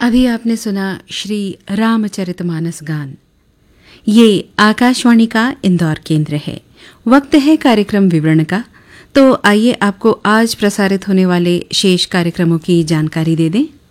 अभी आपने सुना श्री रामचरितमानस गान। ये आकाशवाणी का इंदौर केंद्र है। वक्त है कार्यक्रम विवरण का। तो आइए आपको आज प्रसारित होने वाले शेष कार्यक्रमों की जानकारी दे दें।